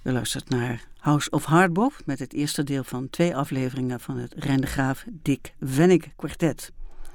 U luistert naar House of Hardbop met het eerste deel van 2 afleveringen van het Rein de Graaf Dick Vennick kwartet.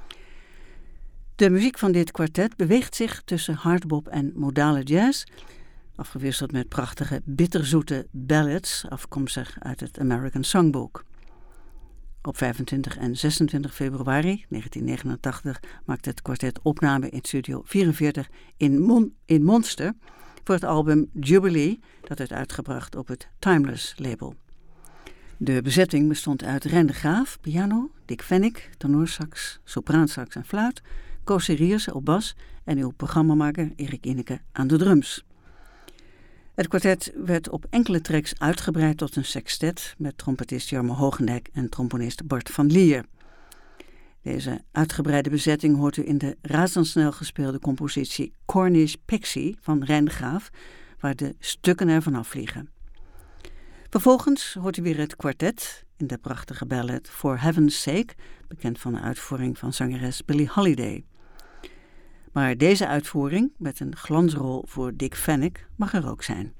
De muziek van dit kwartet beweegt zich tussen hardbop en modale jazz, afgewisseld met prachtige bitterzoete ballads afkomstig uit het American Songbook. Op 25 en 26 februari 1989 maakte het kwartet opname in Studio 44 in Monster voor het album Jubilee, dat werd uitgebracht op het Timeless label. De bezetting bestond uit Rein de Graaf, piano, Dick Vennick, tenorsax, sopraansax en fluit, Koos Serierse op bas en uw programmamaker Erik Inneke aan de drums. Het kwartet werd op enkele tracks uitgebreid tot een sextet met trompetist Jarmo Hoogendijk en trombonist Bart van Lier. Deze uitgebreide bezetting hoort u in de razendsnel gespeelde compositie Cornish Pixie van Rein de Graaf, waar de stukken ervan afvliegen. Vervolgens hoort u weer het kwartet in de prachtige ballad For Heaven's Sake, bekend van de uitvoering van zangeres Billie Holiday. Maar deze uitvoering, met een glansrol voor Dick Vennick, mag er ook zijn.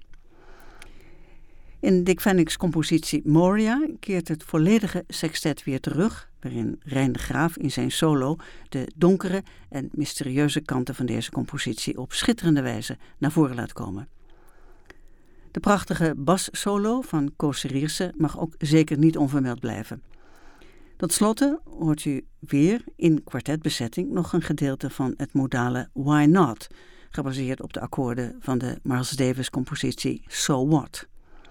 In Dick Vennick's compositie Moria keert het volledige sextet weer terug, waarin Rein de Graaf in zijn solo de donkere en mysterieuze kanten van deze compositie op schitterende wijze naar voren laat komen. De prachtige bassolo van Koos Serierse mag ook zeker niet onvermeld blijven. Tot slotte hoort u weer in kwartetbezetting nog een gedeelte van het modale Why Not, gebaseerd op de akkoorden van de Miles Davis compositie So What.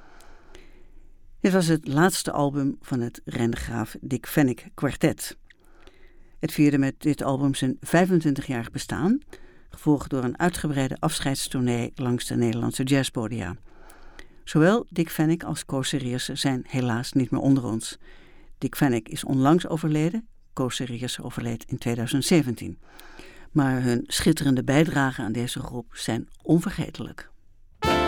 Dit was het laatste album van het Rein de Graaf Dick Vennick kwartet. Het vierde met dit album zijn 25-jarig bestaan, gevolgd door een uitgebreide afscheidstournee langs de Nederlandse jazzpodia. Zowel Dick Vennick als Koos Serierse zijn helaas niet meer onder ons. Dick Vennick is onlangs overleden, Koos Serierse overleed in 2017. Maar hun schitterende bijdragen aan deze groep zijn onvergetelijk.